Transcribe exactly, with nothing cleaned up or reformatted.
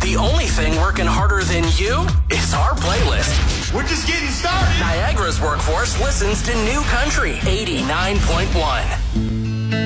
The only thing working harder than you is our playlist. We're just getting started. Niagara's workforce listens to New Country eighty-nine point one.